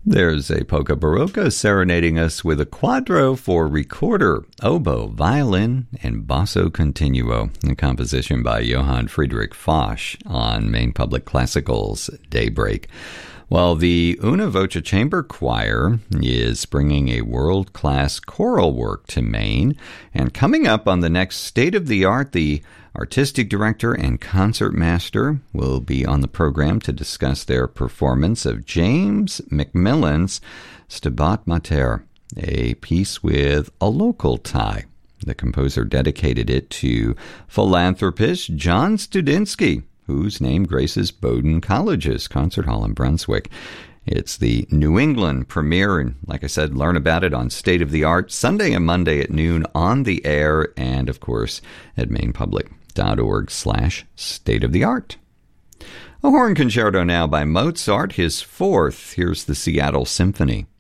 There's a polka barocca serenading us with a quadro for recorder, oboe, violin, and basso continuo, a composition by Johann Friedrich Foch on Maine Public Classical's Daybreak. Well, the Una Voce Chamber Choir is bringing a world-class choral work to Maine, and coming up on the next State of the Art, the artistic director and concertmaster will be on the program to discuss their performance of James Macmillan's Stabat Mater, a piece with a local tie. The composer dedicated it to philanthropist John Studinsky, whose name graces Bowdoin College's concert hall in Brunswick. It's the New England premiere, and like I said, learn about it on State of the Art, Sunday and Monday at noon on the air, and of course at mainpublic.org/stateoftheart. A horn concerto now by Mozart, his fourth. Here's the Seattle Symphony.